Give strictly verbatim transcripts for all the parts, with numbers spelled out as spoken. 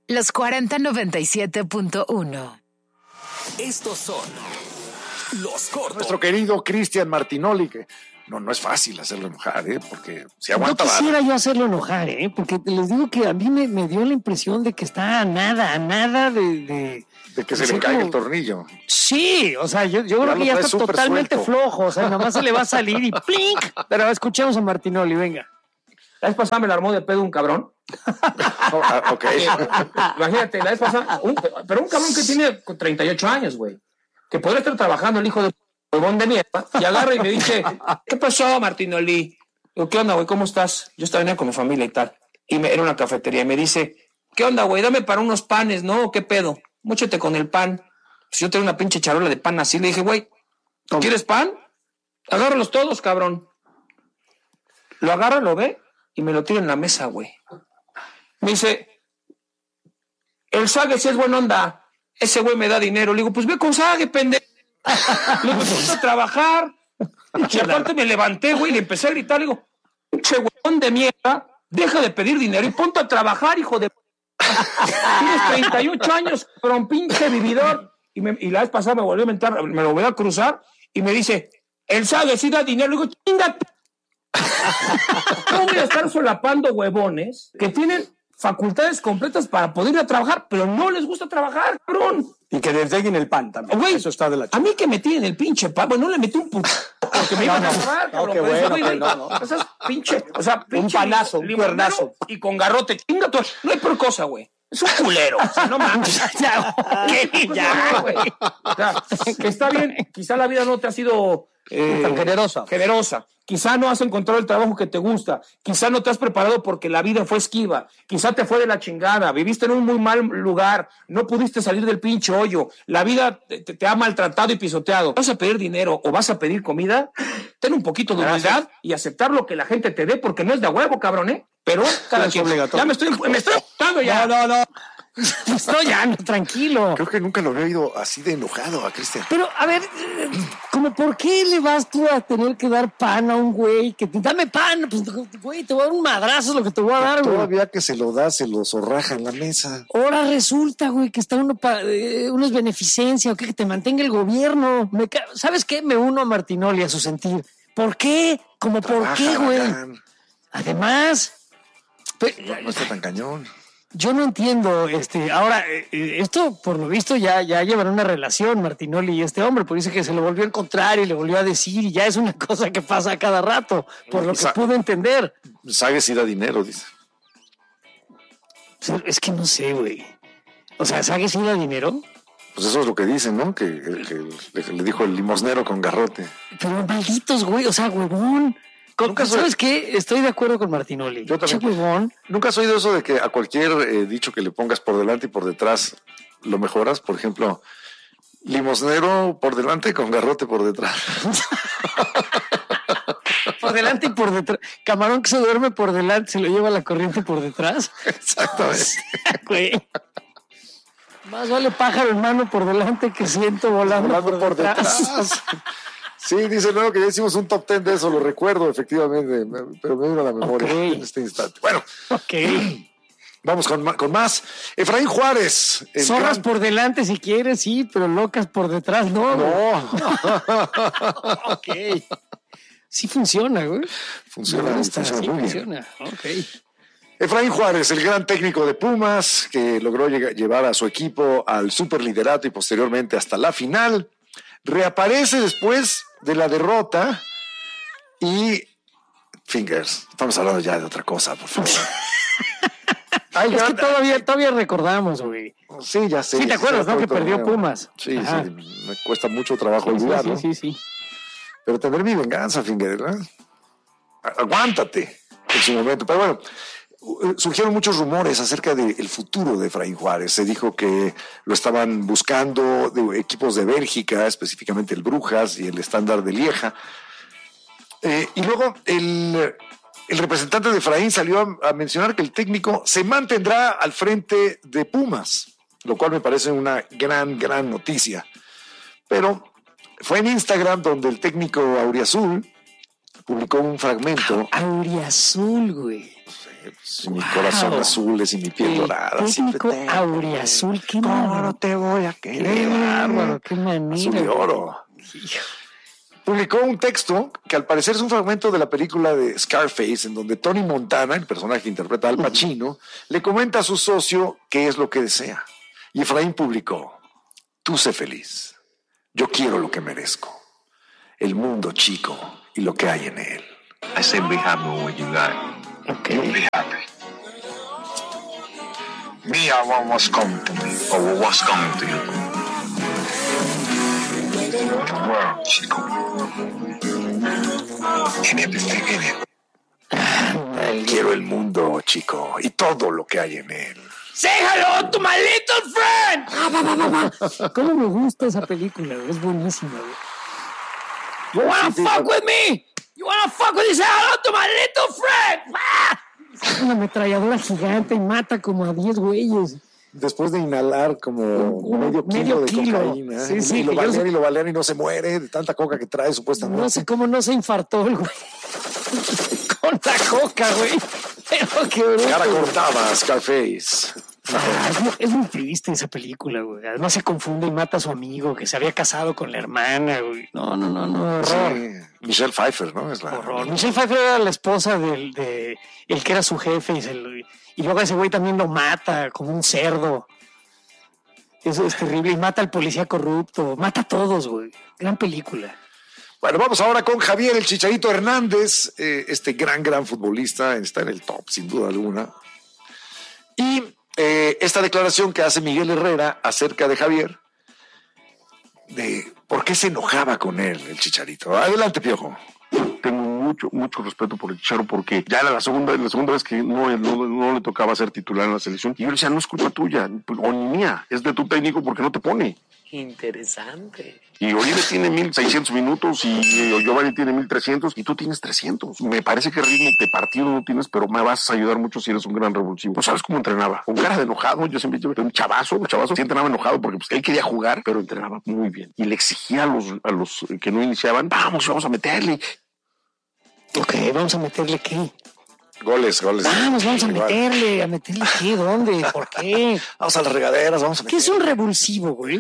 Los cuarenta noventa y siete punto uno. Estos son los cortos. Nuestro querido Cristian Martinoli, que no, no es fácil hacerlo enojar, ¿eh? Porque si aguanta. No quisiera yo hacerlo enojar, ¿eh? Porque les digo que a mí me, me dio la impresión de que está a nada, a nada de... de... De que se le caiga el tornillo. Sí, o sea, yo, yo creo que ya está totalmente suelto. flojo, o sea, nomás se le va a salir y ¡plink! Pero escuchemos a Martinoli, venga. La vez pasada me la armó de pedo un cabrón. Oh, ok. Eh, imagínate, la vez pasada, un, pero un cabrón que tiene treinta y ocho años, güey, que podría estar trabajando el hijo de huevón de mierda, y agarra y me dice, ¿qué pasó, Martinoli? Digo, ¿qué onda, güey? ¿Cómo estás? Yo estaba venía con mi familia y tal. Y me, era una cafetería, y me dice, ¿qué onda, güey? Dame para unos panes, ¿no? ¿Qué pedo? Móchate con el pan. Pues yo tengo una pinche charola de pan así. Le dije, güey, ¿quieres pan? Agárralos todos, cabrón. Lo agarra, lo ve y me lo tira en la mesa, güey. Me dice, el Sague sí es buena onda. Ese güey me da dinero. Le digo, pues ve con Sague, pendejo. Le digo, pues a trabajar. Y aparte me levanté, güey, y le empecé a gritar. Le digo, pinche huevón de mierda, deja de pedir dinero y ponte a trabajar, hijo de... Tienes treinta y ocho años, pero un pinche vividor. Y, me, y la vez pasada me volvió a mentar, me lo voy a cruzar y me dice, el Sague sí da dinero. Le digo, chingate. ¿Cómo voy a estar solapando huevones que tienen facultades completas para poder ir a trabajar, pero no les gusta trabajar, cabrón? Y que les den el pan también. Güey, eso está de la chica. A mí que me tienen el pinche pan, bueno, no le metí un puto porque me iban a robar, cabrón. No, qué bueno, pero no, no. O sea, pinche, o sea, pinche un panazo, un cuernazo. Y con garrote, chinga tú. No hay por cosa, güey. Es un culero, o sea, no mames. Ya, ¿qué? Ya, güey. O sea, que está bien, quizá la vida no te ha sido eh, tan generosa. generosa. Quizá no has encontrado el trabajo que te gusta. Quizá no te has preparado porque la vida fue esquiva. Quizá te fue de la chingada. Viviste en un muy mal lugar. No pudiste salir del pinche hoyo. La vida te, te ha maltratado y pisoteado. ¿Vas a pedir dinero o vas a pedir comida? Ten un poquito de humildad y aceptar lo que la gente te dé porque no es de huevo, cabrón, ¿eh? Pero cada quien. Ya me estoy, me estoy empujando ya. No, no, no. No, ya, no, tranquilo. Creo que nunca lo había oído así de enojado a Cristian. Pero, a ver, ¿cómo por qué le vas tú a tener que dar pan a un güey? Que te, dame pan, pues, güey, te voy a dar un madrazo, es lo que te voy a dar, güey. Todavía que se lo da, se lo zorraja en la mesa. Ahora resulta, güey, que está uno para, eh, uno es beneficencia, o que te mantenga el gobierno. Me, ¿Sabes qué? Me uno a Martinoli a su sentir. ¿Por qué? ¿Cómo por qué, güey? Además... No, no está tan cañón. Yo no entiendo, este, ahora, eh, esto por lo visto ya, ya llevan una relación Martinoli y este hombre, porque dice que se lo volvió a encontrar y le volvió a decir y ya es una cosa que pasa a cada rato, por lo que Sa- pude entender. Sague si da dinero, dice. Es que no sé, güey. O sea, ¿Sague si da dinero? Pues eso es lo que dicen, ¿no? Que, que, que le dijo el limosnero con garrote. Pero malditos, güey, o sea, huevón. Nunca ¿Sabes soy... qué? Estoy de acuerdo con Martinoli. Yo también. ¿Nunca has oído eso de que a cualquier eh, dicho que le pongas por delante y por detrás lo mejoras? Por ejemplo, limosnero por delante con garrote por detrás. Por delante y por detrás. Camarón que se duerme por delante se lo lleva la corriente por detrás. Exactamente. Güey. Más vale pájaro en mano por delante que ciento volando, volando por, por detrás. detrás. Sí, dice luego que ya hicimos un top ten de eso, lo recuerdo efectivamente, pero me vino a la memoria okay. en este instante. Bueno, okay. Vamos con, con más. Efraín Juárez. Zorras gran... por delante si quieres, sí, pero locas por detrás, no. No. Ok. Sí funciona, güey. Funciona, no, funciona sí muy funciona. bien. Ok. Efraín Juárez, el gran técnico de Pumas, que logró llegar, llevar a su equipo al superliderato y posteriormente hasta la final, reaparece después de la derrota y fingers. Estamos hablando ya de otra cosa, por favor. Ay, es que todavía, todavía recordamos, güey. Sí, ya sé. Sí, ¿te acuerdas, no? Que perdió Pumas. Sí, Ajá. sí, me cuesta mucho trabajo sí, olvidarlo. Sí, sí, sí. Pero tendré mi venganza, Finger, ¿verdad? Aguántate en su momento. Pero bueno, surgieron muchos rumores acerca del futuro de Efraín Juárez. Se dijo que lo estaban buscando de equipos de Bélgica, específicamente el Brujas y el Estándar de Lieja. Eh, y luego el, el representante de Efraín salió a, a mencionar que el técnico se mantendrá al frente de Pumas, lo cual me parece una gran, gran noticia. Pero fue en Instagram donde el técnico Auriazul publicó un fragmento. Auriazul, güey. Sí, pues, mi corazón azul es y mi piel El dorada. técnico auriazul, qué ¿Cómo no bárbaro. te voy a Qué querer? bárbaro, qué manera. Azul de oro. Publicó un texto que al parecer es un fragmento de la película de Scarface, en donde Tony Montana, el personaje que interpreta al Pacino, le comenta a su socio qué es lo que desea. Y Efraín publicó: tú sé feliz, yo quiero lo que merezco, el mundo chico y lo que hay en él. I said be happy with what you got. Okay. Be happy. Me, I want what's coming to me, or what's coming to you. The world, chico. And everything in it. Quiero el mundo chico y todo lo que hay en él. Say hello to my little friend. ¿Cómo me gusta esa película? Güey? Es buenísima. Güey. You wanna fuck with me? You wanna fuck with me? Say hello to my little friend. Ah! Es una ametralladora gigante y mata como a diez güeyes. Después de inhalar como Un- medio kilo medio de kilo. cocaína. Sí, y, sí, y lo que yo balean sé- y lo balean y no se muere de tanta coca que trae supuestamente. No sé cómo no se infartó el güey. Con la coca, güey. Pero qué bruto. Cara güey. cortada, Scarface. Ah, es, muy, es muy triste esa película, güey. Además se confunde y mata a su amigo que se había casado con la hermana, güey. No, no, no, no, horror. Sí, Michelle Pfeiffer, ¿no? Es la, Horror. Michelle Pfeiffer era la esposa del de el que era su jefe y, se lo- y luego ese güey también lo mata como un cerdo. Eso es terrible. Y mata al policía corrupto. Mata a todos, güey. Gran película. Bueno, vamos ahora con Javier el Chicharito Hernández, eh, este gran, gran futbolista, está en el top, sin duda alguna. Y eh, esta declaración que hace Miguel Herrera acerca de Javier, de por qué se enojaba con él el Chicharito. Adelante, Piojo. Tengo mucho, mucho respeto por el Chicharo porque ya era la segunda, la segunda vez que no, no, no le tocaba ser titular en la selección. Y yo le decía, no es culpa tuya o ni mía, es de tu técnico porque no te pone. Interesante. Y Oribe tiene mil seiscientos minutos y Giovanni tiene mil trescientos y tú tienes trescientos. Me parece que ritmo de partido no tienes, pero me vas a ayudar mucho si eres un gran revulsivo. ¿No sabes cómo entrenaba? Con cara de enojado. Yo siempre tuve un chavazo, un chavazo. Sí entrenaba enojado porque pues, él quería jugar, pero entrenaba muy bien. Y le exigía a los, a los que no iniciaban, vamos, vamos a meterle. Ok, vamos a meterle qué. Goles, goles. Vamos, vamos a Igual. meterle. ¿A meterle qué? ¿Dónde? ¿Por qué? Vamos a las regaderas, vamos a ¿Qué meter. es un revulsivo, güey?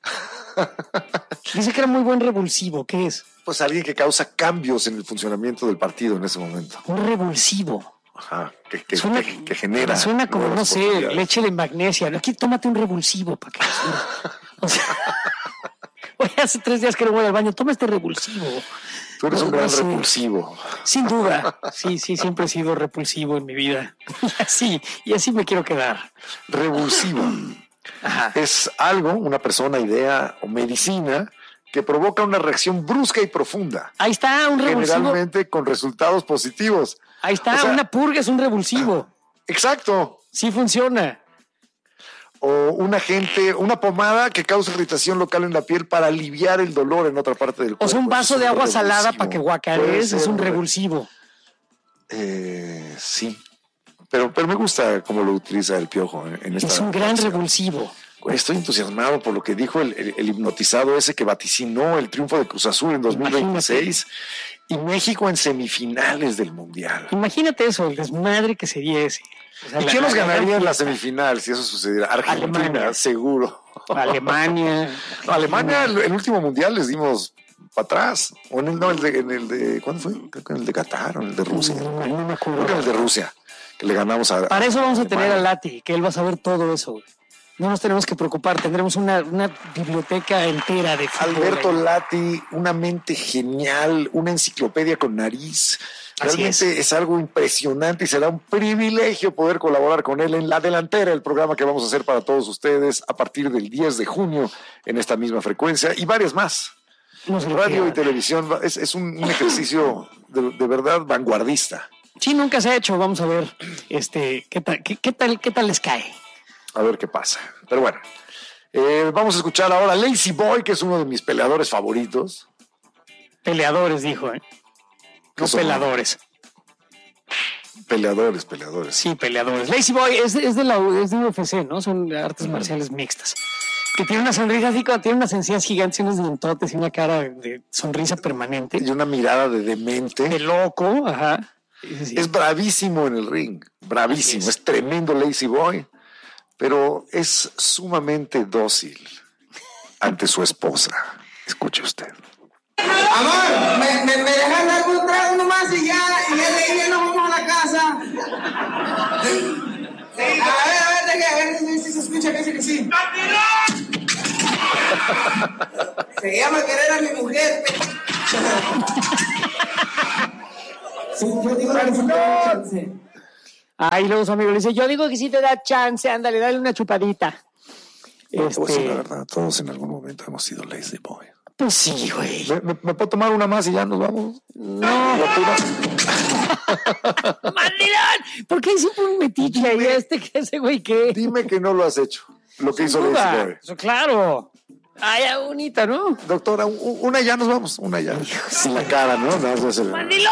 Dice que era muy buen revulsivo. ¿Qué es? Pues alguien que causa cambios en el funcionamiento del partido en ese momento. Un revulsivo. Ajá, que, que, Suena, que, que genera. suena como, no nuevas sé, oportunidades. leche de magnesia. Aquí tómate un revulsivo para que... O sea, oye, hace tres días que no voy al baño. Toma este revulsivo. Tú eres un No, gran no sé. repulsivo. Sin duda. Sí, sí, siempre he sido repulsivo en mi vida. Y así, y así me quiero quedar. Revulsivo. Ajá. Es algo, una persona, idea o medicina que provoca una reacción brusca y profunda. Ahí está, un revulsivo. Generalmente con resultados positivos. Ahí está, O sea, una purga es un revulsivo. Exacto. Sí funciona. O un agente, una pomada que causa irritación local en la piel para aliviar el dolor en otra parte del cuerpo. O sea, un Eso vaso es de agua revulsivo. salada para que Puede guacarees es ser un re- revulsivo. Eh, sí. Pero, pero me gusta cómo lo utiliza el Piojo en, en esta. Es un gran ocasión. revulsivo. Estoy entusiasmado por lo que dijo el, el- el hipnotizado ese que vaticinó el triunfo de Cruz Azul en dos mil veintiséis y México en semifinales del Mundial. Imagínate eso, el desmadre que sería ese. O sea, ¿Y la- quién nos la- la- ganaría en la semifinal si eso sucediera? Argentina, Alemania. seguro. Alemania. No, Alemania, el, el último Mundial les dimos para atrás. O en el, no, el de, en el de, ¿cuándo fue? Creo que en el de Qatar o en el de Rusia. No, no me Creo que en el acuerdo. de Rusia, que le ganamos a... Para eso vamos a tener a Alemania. Lati, que él va a saber todo eso. Güey. No nos tenemos que preocupar, tendremos una, una biblioteca entera de fútbol. Alberto ahí. Lati, una mente genial, una enciclopedia con nariz. Así Realmente es. es. algo impresionante y será un privilegio poder colaborar con él en la delantera, el programa que vamos a hacer para todos ustedes a partir del diez de junio en esta misma frecuencia y varias más. No se lo Radio y pierdan. televisión es, es un, un ejercicio de, de verdad vanguardista. Sí, nunca se ha hecho. Vamos a ver este, qué tal, qué, qué tal, qué tal les cae. A ver qué pasa. Pero bueno, eh, vamos a escuchar ahora a Lazy Boy, que es uno de mis peleadores favoritos. Peleadores, dijo, ¿eh? ¿Qué No son? peleadores. Peleadores, peleadores. Sí, peleadores. Lazy Boy es, de- es de la es de U F C, ¿no? Son artes marciales mixtas. Que tiene una sonrisa así, como tiene unas encías gigantes, y unos dientotes y una cara de sonrisa permanente. Y una mirada de demente. De loco, ajá. Sí, sí. Es bravísimo en el ring, bravísimo, es. es tremendo lazy boy, pero es sumamente dócil ante su esposa. Escuche usted. Amor, me, me, me dejan dar un trago nomás y ya, y ya de ahí ya nos vamos a la casa. Sí, a ver, a ver, de qué, a ver si se escucha que sí que sí. Se llama querer a mi mujer. Sí, yo digo que sí te da chance. Ay, luego su amigo le dice, yo digo que sí te da chance, ándale, dale una chupadita. No, Este... pues, la verdad, todos en algún momento hemos sido lazy boy. Pues sí, güey. ¿Me, me, ¿Me puedo tomar una más y ya nos vamos? No. ¡Mandilón! ¿Por qué hay siempre un metiche ahí este que ese güey qué? Dime que no lo has hecho, lo que hizo duda. Lazy Boy. Eso, claro. Ay, bonita, ¿no? Doctora, una ya nos vamos, una ya. Sin la cara, ¿no? no ¡Mandilón!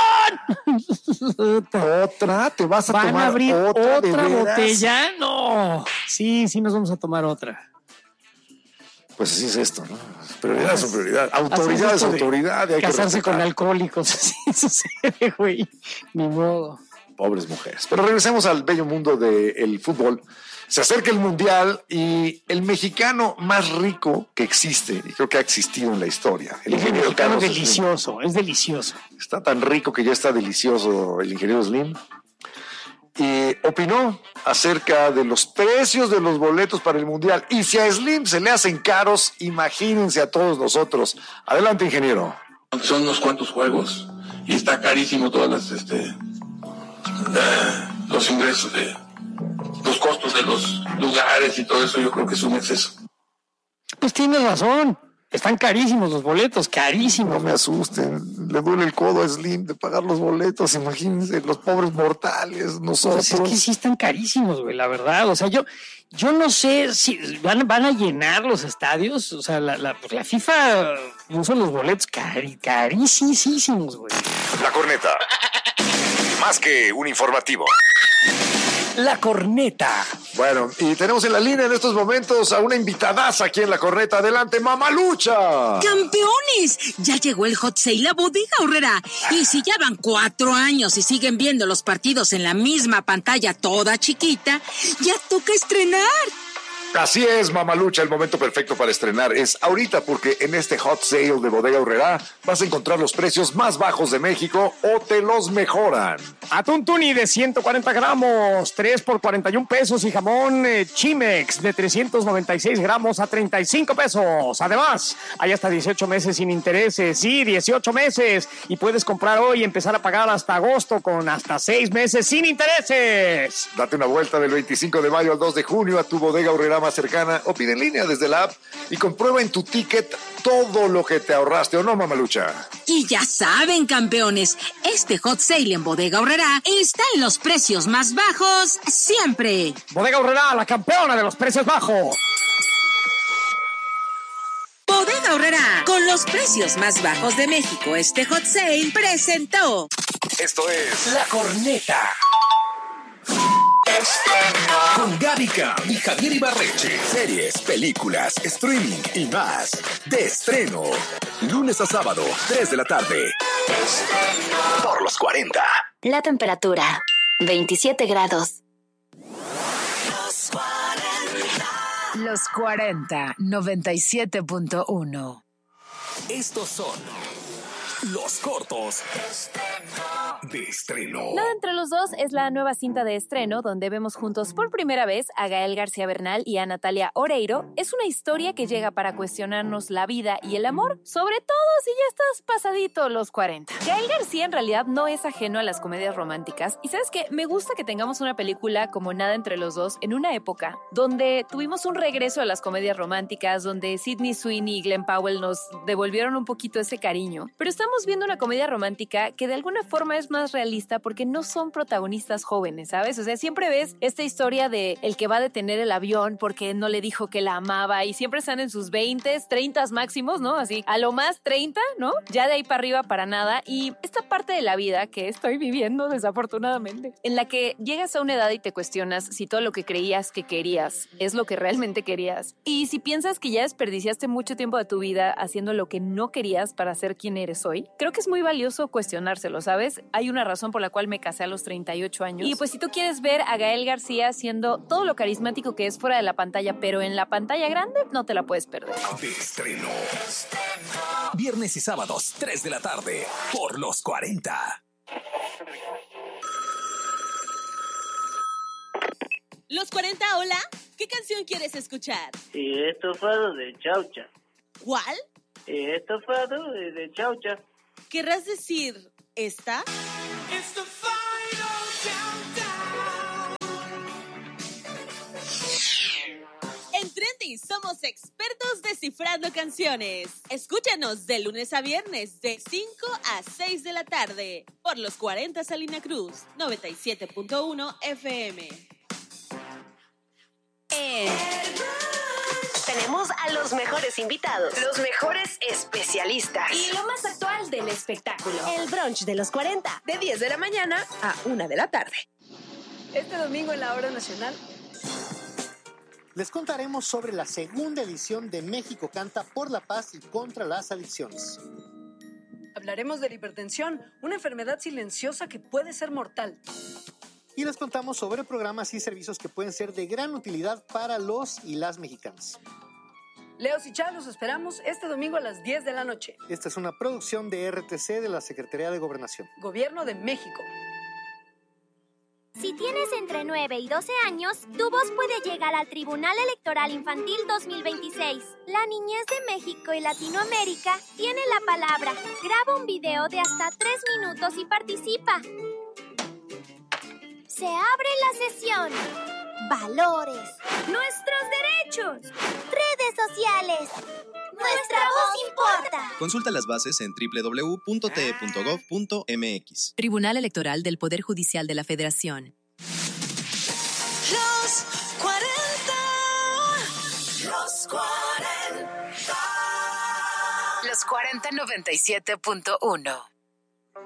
Otra, te vas a ¿Van tomar a abrir otra, otra ¿de botella? No. Sí, sí nos vamos a tomar otra. Pues así es esto, ¿no? Prioridad es prioridad. Autoridad es autoridad. Y hay casarse que con alcohólicos, así sucede, güey. Ni modo. Pobres mujeres. Pero regresemos al bello mundo del fútbol. Se acerca el Mundial y el mexicano más rico que existe, y creo que ha existido en la historia. El, el ingeniero mexicano Carlos delicioso, Slim. es delicioso. Está tan rico que ya está delicioso el ingeniero Slim. Y opinó acerca de los precios de los boletos para el Mundial. Y si a Slim se le hacen caros, imagínense a todos nosotros. Adelante, ingeniero. Son unos cuantos juegos y está carísimo todas las, este, eh, los ingresos de los costos de los lugares y todo eso. Yo creo que es un exceso. Pues tienes razón. Están carísimos los boletos, carísimos. No me asusten, le duele el codo a Slim de pagar los boletos, imagínense, los pobres mortales, nosotros. Pues es que sí están carísimos, güey, la verdad. O sea, yo, yo no sé si van, van a llenar los estadios. O sea, la, la, pues la FIFA puso los boletos cari, carísimos, güey. La corneta. Más que un informativo. La corneta. Bueno, y tenemos en la línea en estos momentos a una invitadaza aquí en La Corneta. Adelante, Mamalucha. ¡Campeones! Ya llegó el Hot Sale a Bodega Aurrera. Y si ya van cuatro años y siguen viendo los partidos en la misma pantalla toda chiquita, ya toca estrenar. Así es, Mamalucha, el momento perfecto para estrenar es ahorita, porque en este Hot Sale de Bodega Aurrera vas a encontrar los precios más bajos de México o te los mejoran. Atún tuni de ciento cuarenta gramos, tres por cuarenta y un pesos, y jamón eh, Chimex de trescientos noventa y seis gramos a treinta y cinco pesos. Además, hay hasta dieciocho meses sin intereses, sí, dieciocho meses, y puedes comprar hoy y empezar a pagar hasta agosto con hasta seis meses sin intereses. Date una vuelta del veinticinco de mayo al dos de junio a tu Bodega Aurrera más cercana o pide en línea desde la app y comprueba en tu ticket todo lo que te ahorraste, ¿o no, Mamalucha? Y ya saben, campeones, este Hot Sale en Bodega Aurrera está en los precios más bajos siempre. Bodega Aurrera, la campeona de los precios bajos. Bodega Aurrera, con los precios más bajos de México, este Hot Sale presentó. Esto es La Corneta. Con Gaby Cam y Javier Ibarreche. Series, películas, streaming y más. De estreno. Lunes a sábado, tres de la tarde. Por los cuarenta. La temperatura, veintisiete grados. Los cuarenta, noventa y siete punto uno. Estos son los cortos de estreno. Nada entre los dos es la nueva cinta de estreno donde vemos juntos por primera vez a Gael García Bernal y a Natalia Oreiro. Es una historia que llega para cuestionarnos la vida y el amor, sobre todo si ya estás pasadito los cuarenta. Gael García en realidad no es ajeno a las comedias románticas y ¿sabes qué? Me gusta que tengamos una película como Nada entre los dos en una época donde tuvimos un regreso a las comedias románticas, donde Sydney Sweeney y Glenn Powell nos devolvieron un poquito ese cariño, pero estamos viendo una comedia romántica que de alguna forma es más realista porque no son protagonistas jóvenes, ¿sabes? O sea, siempre ves esta historia de el que va a detener el avión porque no le dijo que la amaba y siempre están en sus veinte, treinta máximos, ¿no? Así, a lo más treinta, ¿no? Ya de ahí para arriba para nada. Y esta parte de la vida que estoy viviendo desafortunadamente, en la que llegas a una edad y te cuestionas si todo lo que creías que querías es lo que realmente querías. Y si piensas que ya desperdiciaste mucho tiempo de tu vida haciendo lo que no querías para ser quien eres hoy, creo que es muy valioso cuestionárselo, ¿sabes? Hay un una razón por la cual me casé a los treinta y ocho años. Y pues si tú quieres ver a Gael García haciendo todo lo carismático que es fuera de la pantalla, pero en la pantalla grande, no te la puedes perder. De estreno. Viernes y sábados, tres de la tarde, por los cuarenta. Los cuarenta, hola. ¿Qué canción quieres escuchar? Estofado de Chaucha. ¿Cuál? Estofado de, de Chaucha. ¿Querrás decir esta? En Trendy somos expertos descifrando canciones. Escúchanos de lunes a viernes de cinco a seis de la tarde por los cuarenta Salina Cruz, noventa y siete punto uno F M. Eh. Tenemos a los mejores invitados, los mejores especialistas y lo más actual del espectáculo. El brunch de los cuarenta, de diez de la mañana a una de la tarde. Este domingo en la Hora Nacional les contaremos sobre la segunda edición de México Canta por la Paz y contra las Adicciones. Hablaremos de la hipertensión, una enfermedad silenciosa que puede ser mortal. Y les contamos sobre programas y servicios que pueden ser de gran utilidad para los y las mexicanas. Leos y Chá, los esperamos este domingo a las diez de la noche. Esta es una producción de R T C de la Secretaría de Gobernación. Gobierno de México. Si tienes entre nueve y doce años, tu voz puede llegar al Tribunal Electoral Infantil dos mil veintiséis. La niñez de México y Latinoamérica tiene la palabra. Graba un video de hasta tres minutos y participa. Se abre la sesión. Valores. Nuestros derechos. Redes sociales. Nuestra voz importa. Consulta las bases en doble u doble u doble u punto t e punto gov punto m x. Tribunal Electoral del Poder Judicial de la Federación. Los cuarenta. Los cuarenta. Los cuarenta noventa y siete punto uno.